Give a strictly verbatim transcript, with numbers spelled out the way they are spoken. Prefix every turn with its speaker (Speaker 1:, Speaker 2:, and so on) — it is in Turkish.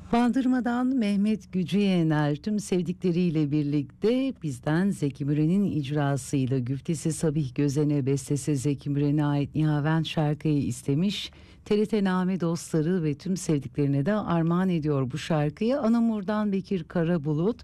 Speaker 1: Bandırmadan Mehmet Gücüyener tüm sevdikleriyle birlikte bizden Zeki Müren'in icrasıyla güftesi Sabih Gözen'e, bestesi Zeki Müren'e ait Nihavent şarkıyı istemiş. T R T Name dostları ve tüm sevdiklerine de armağan ediyor bu şarkıyı. Anamur'dan Bekir Karabulut,